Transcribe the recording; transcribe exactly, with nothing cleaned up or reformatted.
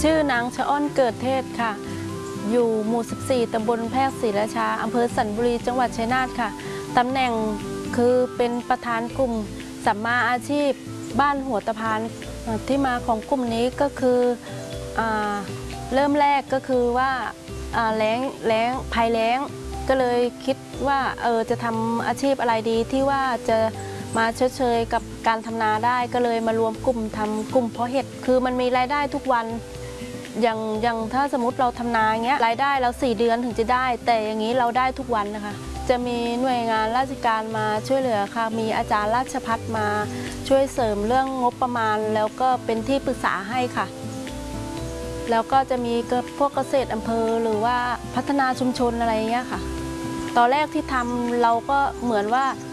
ชื่อนางชะอ้อนเกิดเทศค่ะอยู่หมู่สิบสี่ตำบลแพรกศรีราชาอำเภอสันบุรีจังหวัดชัยนาทค่ะตำแหน่งคือเป็นประธานกลุ่มสัมมาอาชีพบ้านหัวตะพานที่มาของกลุ่มนี้ก็คือเริ่มแรกก็คือว่าแล้งแล้งภัยแล้งก็เลยคิดว่าเออจะทำอาชีพอะไรดีที่ว่าจะมาชดเชยกับการทำนาได้ก็เลยมารวมกลุ่มทำกลุ่มเพาะเห็ดคือมันมีรายได้ทุกวันอย่างอย่างถ้าสมมติเราทำนาอย่างเงี้ยรายได้เราสี่เดือนถึงจะได้แต่อย่างนี้เราได้ทุกวันนะคะจะมีหน่วยงานราชการมาช่วยเหลือค่ะมีอาจารย์ราชภัฏมาช่วยเสริมเรื่องงบประมาณแล้วก็เป็นที่ปรึกษาให้ค่ะแล้วก็จะมีพวกเกษตรอำเภอหรือว่าพัฒนาชุมชนอะไรเงี้ยค่ะตอนแรกที่ทำเราก็เหมือนว่า